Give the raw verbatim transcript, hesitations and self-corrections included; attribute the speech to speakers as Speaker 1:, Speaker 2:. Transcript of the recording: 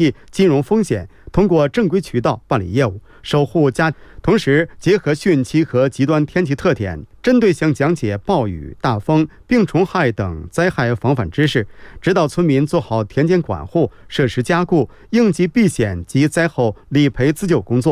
Speaker 1: 替金融风险，通过正规渠道办理业务，守护家。同时，结合汛期和极端天气特点，针对性讲解暴雨、大风、病虫害等灾害防范知识，指导村民做好田间管护、设施加固、应急避险及灾后理赔自救工作。